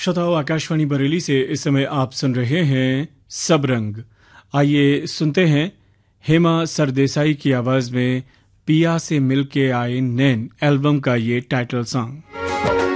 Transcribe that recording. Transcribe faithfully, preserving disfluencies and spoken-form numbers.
श्रोताओं, आकाशवाणी बरेली से इस समय आप सुन रहे हैं सब रंग। आइए सुनते हैं हेमा सरदेसाई की आवाज में पिया से मिल के आए नैन एल्बम का ये टाइटल सॉन्ग।